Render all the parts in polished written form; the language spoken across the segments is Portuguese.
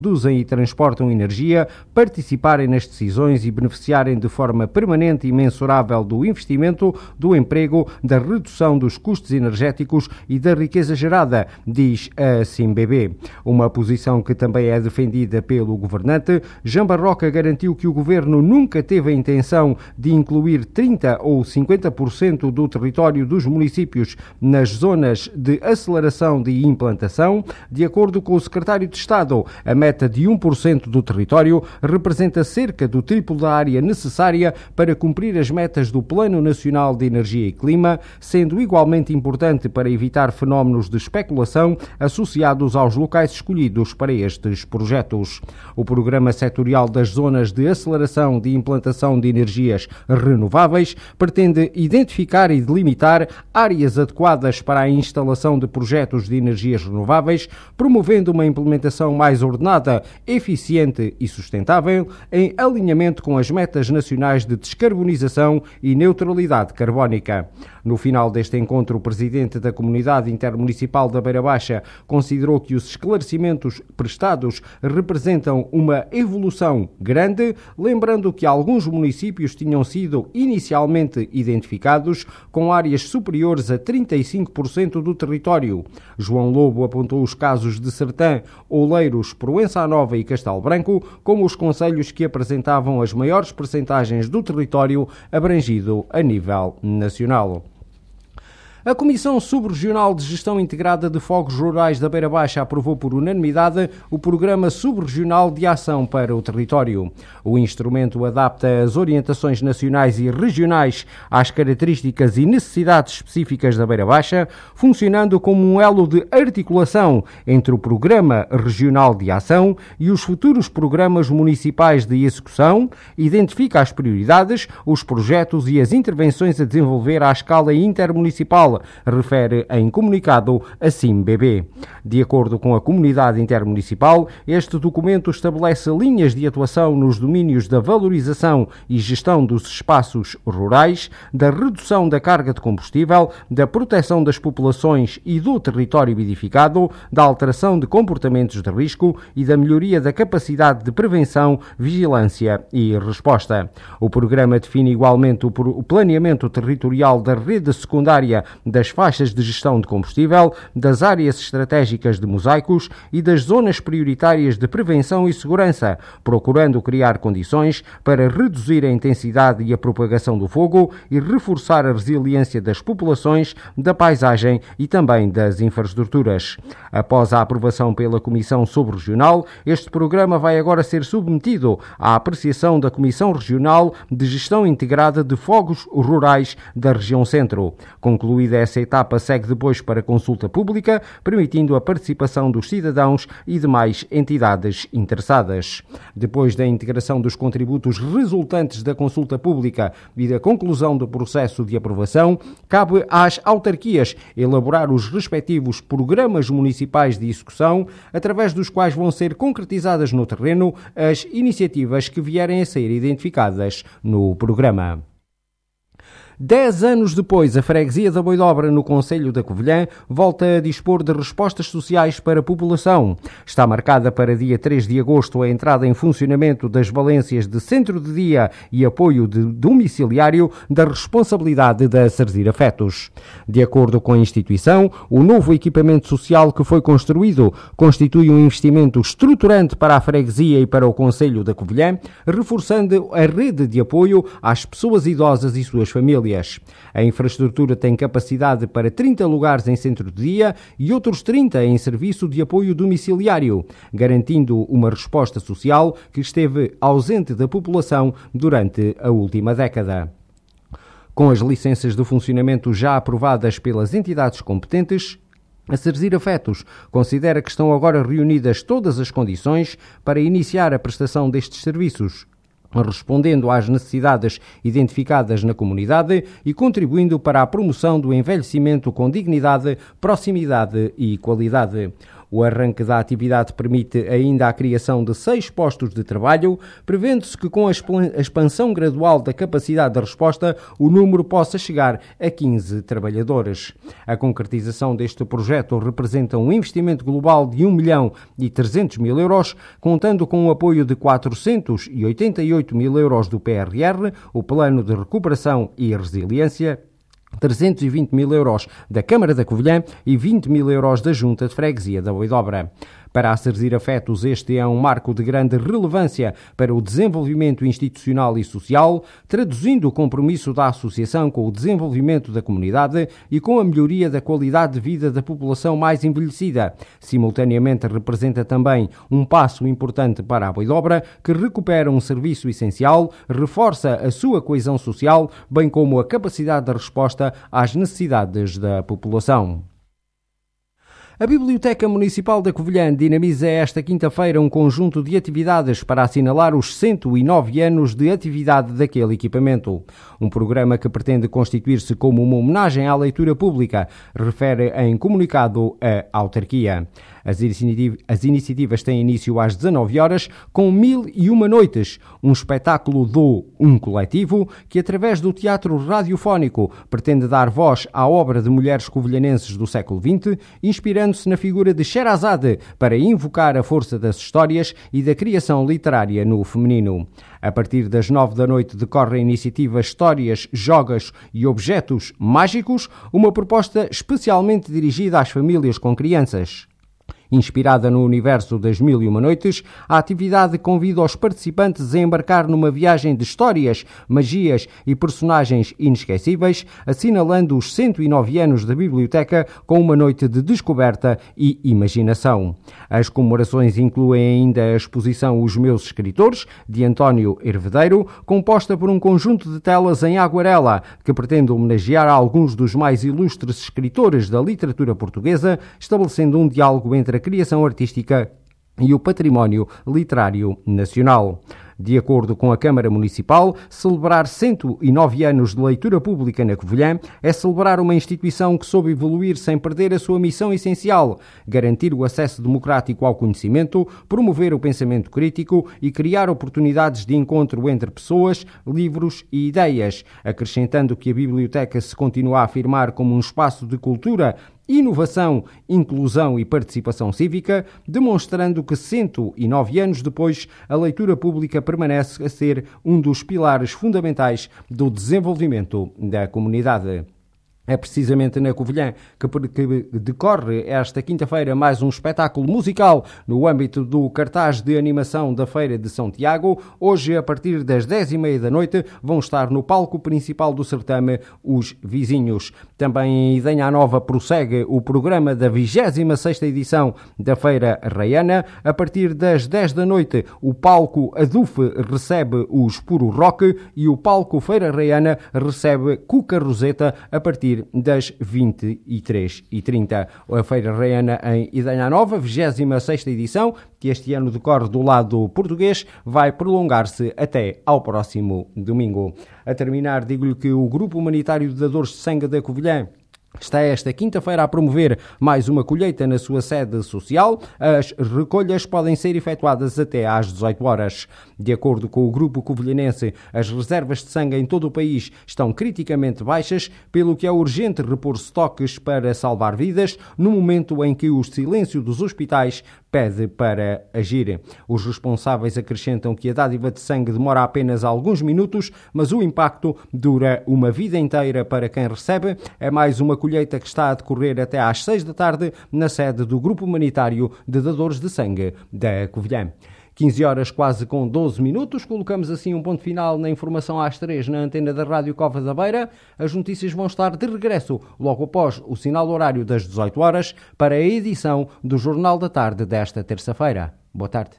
produzem e transportam energia, participarem nas decisões e beneficiarem de forma permanente e mensurável do investimento, do emprego, da redução dos custos energéticos e da riqueza gerada, diz a SIMBB. Uma posição que também é defendida pelo governante. Jean Barroca garantiu que o governo nunca teve a intenção de incluir 30% ou 50% do território dos municípios nas zonas de aceleração de implantação. De acordo com o secretário de Estado, a meta de 1% do território representa cerca do triplo da área necessária para cumprir as metas do Plano Nacional de Energia e Clima, sendo igualmente importante para evitar fenómenos de especulação associados aos locais escolhidos para estes projetos. O Programa Setorial das Zonas de Aceleração de Implantação de Energias Renováveis pretende identificar e delimitar áreas adequadas para a instalação de projetos de energias renováveis, promovendo uma implementação mais ordenada, eficiente e sustentável, em alinhamento com as metas nacionais de descarbonização e neutralidade carbónica. No final deste encontro, o presidente da Comunidade Intermunicipal da Beira Baixa considerou que os esclarecimentos prestados representam uma evolução grande, lembrando que alguns municípios tinham sido inicialmente identificados com áreas superiores a 35% do território. João Lobo apontou os casos de Sertã, Oleiros, Proença Nova e Castelo Branco como os concelhos que apresentavam as maiores percentagens do território abrangido a nível nacional. A Comissão Subregional de Gestão Integrada de Fogos Rurais da Beira Baixa aprovou por unanimidade o Programa Subregional de Ação para o Território. O instrumento adapta as orientações nacionais e regionais às características e necessidades específicas da Beira Baixa, funcionando como um elo de articulação entre o Programa Regional de Ação e os futuros programas municipais de execução, identifica as prioridades, os projetos e as intervenções a desenvolver à escala intermunicipal, refere em comunicado a SIMBB. De acordo com a comunidade intermunicipal, este documento estabelece linhas de atuação nos domínios da valorização e gestão dos espaços rurais, da redução da carga de combustível, da proteção das populações e do território edificado, da alteração de comportamentos de risco e da melhoria da capacidade de prevenção, vigilância e resposta. O programa define igualmente o planeamento territorial da rede secundária das faixas de gestão de combustível, das áreas estratégicas de mosaicos e das zonas prioritárias de prevenção e segurança, procurando criar condições para reduzir a intensidade e a propagação do fogo e reforçar a resiliência das populações, da paisagem e também das infraestruturas. Após a aprovação pela Comissão Subregional, este programa vai agora ser submetido à apreciação da Comissão Regional de Gestão Integrada de Fogos Rurais da Região Centro. Concluída essa etapa, segue depois para consulta pública, permitindo a participação dos cidadãos e demais entidades interessadas. Depois da integração dos contributos resultantes da consulta pública e da conclusão do processo de aprovação, cabe às autarquias elaborar os respectivos programas municipais de execução, através dos quais vão ser concretizadas no terreno as iniciativas que vierem a ser identificadas no programa. 10 anos depois, a freguesia da Boidobra, no concelho da Covilhã, volta a dispor de respostas sociais para a população. Está marcada para dia 3 de agosto a entrada em funcionamento das valências de centro de dia e apoio domiciliário da responsabilidade da Sarzir Afetos. De acordo com a instituição, o novo equipamento social que foi construído constitui um investimento estruturante para a freguesia e para o concelho da Covilhã, reforçando a rede de apoio às pessoas idosas e suas famílias. A infraestrutura tem capacidade para 30 lugares em centro de dia e outros 30 em serviço de apoio domiciliário, garantindo uma resposta social que esteve ausente da população durante a última década. Com as licenças de funcionamento já aprovadas pelas entidades competentes, a Sarzir Afetos considera que estão agora reunidas todas as condições para iniciar a prestação destes serviços, respondendo às necessidades identificadas na comunidade e contribuindo para a promoção do envelhecimento com dignidade, proximidade e qualidade. O arranque da atividade permite ainda a criação de 6 postos de trabalho, prevendo-se que com a expansão gradual da capacidade de resposta, o número possa chegar a 15 trabalhadores. A concretização deste projeto representa um investimento global de 1.300.000 euros, contando com o apoio de 488.000 euros do PRR, o Plano de Recuperação e Resiliência, 320.000 euros da Câmara da Covilhã e 20.000 euros da Junta de Freguesia da Huidobra. Para a Cerzir Afetos, este é um marco de grande relevância para o desenvolvimento institucional e social, traduzindo o compromisso da Associação com o desenvolvimento da comunidade e com a melhoria da qualidade de vida da população mais envelhecida. Simultaneamente, representa também um passo importante para a Huidobra, que recupera um serviço essencial, reforça a sua coesão social, bem como a capacidade de resposta às necessidades da população. A Biblioteca Municipal da Covilhã dinamiza esta quinta-feira um conjunto de atividades para assinalar os 109 anos de atividade daquele equipamento. Um programa que pretende constituir-se como uma homenagem à leitura pública, refere em comunicado a autarquia. As iniciativas têm início às 19 horas com 1001 Noites, um espetáculo do Um Coletivo que, através do teatro radiofónico, pretende dar voz à obra de mulheres covilhanenses do século XX, inspirando-se na figura de Sherazade para invocar a força das histórias e da criação literária no feminino. A partir das 9 da noite decorre a iniciativa Histórias, Jogas e Objetos Mágicos, uma proposta especialmente dirigida às famílias com crianças. Inspirada no universo das 1001 Noites, a atividade convida os participantes a embarcar numa viagem de histórias, magias e personagens inesquecíveis, assinalando os 109 anos da biblioteca com uma noite de descoberta e imaginação. As comemorações incluem ainda a exposição Os Meus Escritores, de António Hervedeiro, composta por um conjunto de telas em aguarela, que pretende homenagear alguns dos mais ilustres escritores da literatura portuguesa, estabelecendo um diálogo entre a criação artística e o património literário nacional. De acordo com a Câmara Municipal, celebrar 109 anos de leitura pública na Covilhã é celebrar uma instituição que soube evoluir sem perder a sua missão essencial, garantir o acesso democrático ao conhecimento, promover o pensamento crítico e criar oportunidades de encontro entre pessoas, livros e ideias, acrescentando que a biblioteca se continua a afirmar como um espaço de cultura, inovação, inclusão e participação cívica, demonstrando que 109 anos depois a leitura pública permanece a ser um dos pilares fundamentais do desenvolvimento da comunidade. É precisamente na Covilhã que decorre esta quinta-feira mais um espetáculo musical no âmbito do cartaz de animação da Feira de São Tiago. Hoje, a partir das 10h30 da noite, vão estar no palco principal do certame Os Vizinhos. Também em Idenha Nova prossegue o programa da 26ª edição da Feira Raiana. A partir das 10 da noite, o palco Adufe recebe os Puro Rock e o palco Feira Raiana recebe Cuca Roseta a partir das 23h30. A Feira Raiana em Idenha Nova, 26ª edição, que este ano decorre do lado português, vai prolongar-se até ao próximo domingo. A terminar, digo-lhe que o Grupo Humanitário de Dadores de Sangue da Covilhã está esta quinta-feira a promover mais uma colheita na sua sede social. As recolhas podem ser efetuadas até às 18 horas. De acordo com o Grupo Covilhanense, as reservas de sangue em todo o país estão criticamente baixas, pelo que é urgente repor estoques para salvar vidas, no momento em que o silêncio dos hospitais pede para agir. Os responsáveis acrescentam que a dádiva de sangue demora apenas alguns minutos, mas o impacto dura uma vida inteira para quem recebe. É mais uma colheita que está a decorrer até às 6 da tarde na sede do Grupo Humanitário de Dadores de Sangue da Covilhã. 15 horas quase com 12 minutos, colocamos assim um ponto final na informação às 3 na antena da Rádio Cova da Beira. As notícias vão estar de regresso logo após o sinal horário das 18 horas para a edição do Jornal da Tarde desta terça-feira. Boa tarde.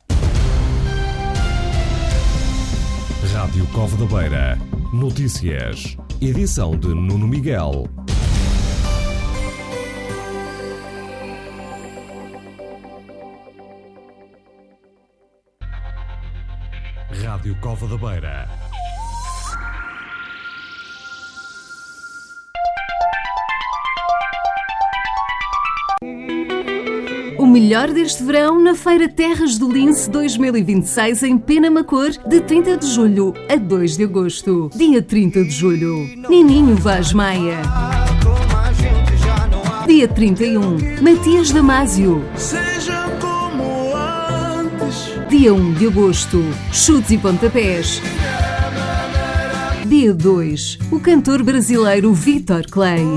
Rádio Cova da Beira. Notícias. Edição de Nuno Miguel. Rádio Cova da Beira. O melhor deste verão na Feira Terras do Lince 2026 em Penamacor, de 30 de julho a 2 de agosto. Dia 30 de julho, Nininho Vaz Maia. Dia 31, Matias Damasio. Dia 1 de agosto, Chutes e Pontapés. Dia 2, o cantor brasileiro Vitor Clay.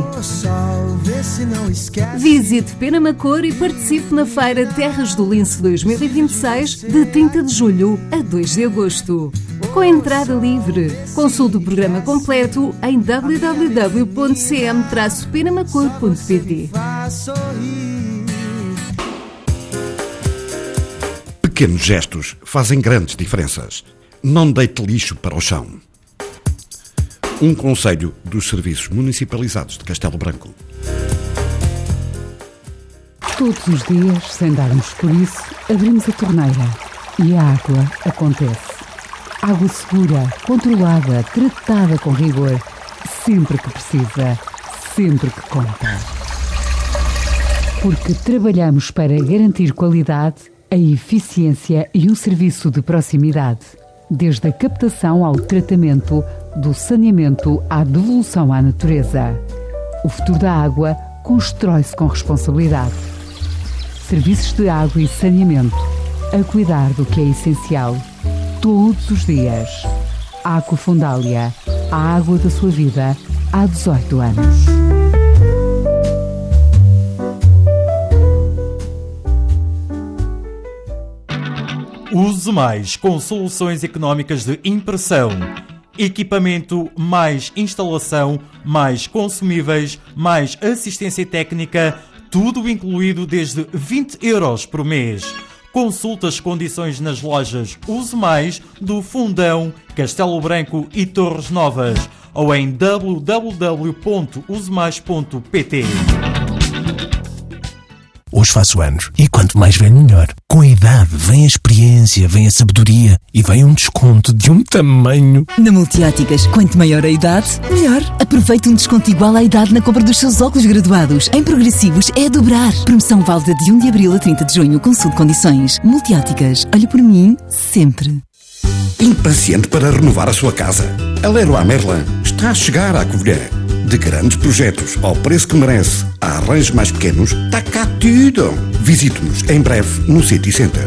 Visite Penamacor e participe na Feira Terras do Lince 2026, de 30 de julho a 2 de agosto. Com entrada livre. Consulte o programa completo em www.cm-penamacor.pt. Pequenos gestos fazem grandes diferenças. Não deite lixo para o chão. Um conselho dos Serviços Municipalizados de Castelo Branco. Todos os dias, sem darmos por isso, abrimos a torneira e a água acontece. Água segura, controlada, tratada com rigor, sempre que precisa, sempre que conta. Porque trabalhamos para garantir qualidade, a eficiência e o serviço de proximidade. Desde a captação ao tratamento, do saneamento à devolução à natureza. O futuro da água constrói-se com responsabilidade. Serviços de água e saneamento, a cuidar do que é essencial, todos os dias. Aquafundália, a água da sua vida, há 18 anos. Use Mais com soluções económicas de impressão. Equipamento, mais instalação, mais consumíveis, mais assistência técnica, tudo incluído desde 20 € por mês. Consulte as condições nas lojas Use Mais do Fundão, Castelo Branco e Torres Novas ou em www.usemais.pt. Hoje faço anos e quanto mais velho melhor. Com a idade vem a experiência, vem a sabedoria e vem um desconto de um tamanho. Na Multióticas, quanto maior a idade, melhor. Aproveite um desconto igual à idade na compra dos seus óculos graduados. Em progressivos é a dobrar. Promoção válida de 1 de abril a 30 de junho. Consulte condições. Multióticas, olhe por mim sempre. Impaciente para renovar a sua casa? A Leroy Merlin está a chegar à Covilhã. De grandes projetos ao preço que merece, a arranjos mais pequenos, está cá tudo. Visite-nos em breve no City Center.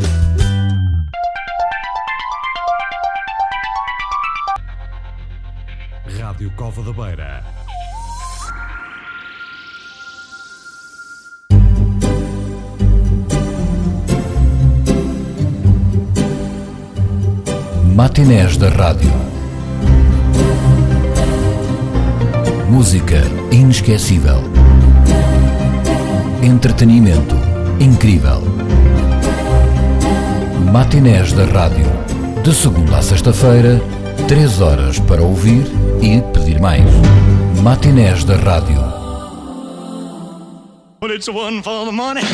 Rádio Cova da Beira. Matinés da Rádio. Música inesquecível. Entretenimento incrível. Matinés da Rádio. De segunda a sexta-feira, 3 horas para ouvir e pedir mais. Matinés da Rádio. Well, it's one for the money.